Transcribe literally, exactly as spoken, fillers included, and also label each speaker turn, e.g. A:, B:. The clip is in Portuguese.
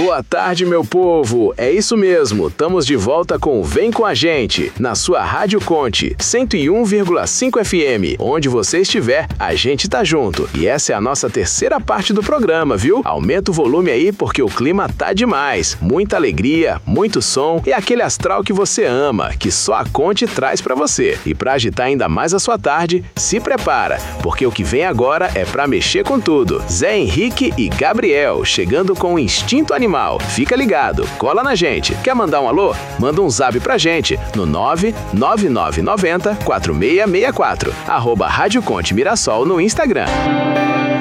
A: Boa tarde, meu povo! É isso mesmo, estamos de volta com o Vem Com a Gente, na sua Rádio Conte, cento e um vírgula cinco F M. Onde você estiver, a gente tá junto. E essa é a nossa terceira parte do programa, viu? Aumenta o volume aí porque o clima tá demais. Muita alegria, muito som e aquele astral que você ama, que só a Conte traz pra você. E pra agitar ainda mais a sua tarde, se prepara, porque o que vem agora é pra mexer com tudo. Zé Henrique e Gabriel, chegando com o instinto animal. Fica ligado, cola na gente. Quer mandar um alô? Manda um zap pra gente no nove nove nove nove zero quatro seis seis quatro, arroba Rádio Conte Mirassol no Instagram.